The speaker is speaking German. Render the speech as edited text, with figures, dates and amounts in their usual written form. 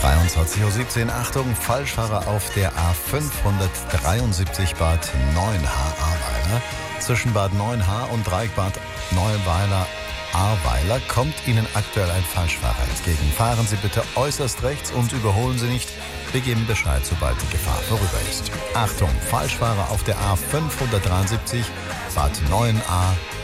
23:17 Uhr. Achtung, Falschfahrer auf der A573 Bad Neuenahr-Ahrweiler. Zwischen Bad Neuenahr und Dreieck-Bad Neuweiler-Ahrweiler kommt Ihnen aktuell ein Falschfahrer entgegen. Fahren Sie bitte äußerst rechts und überholen Sie nicht. Wir geben Bescheid, sobald die Gefahr vorüber ist. Achtung, Falschfahrer auf der A573 Bad Neuenahr-Ahrweiler.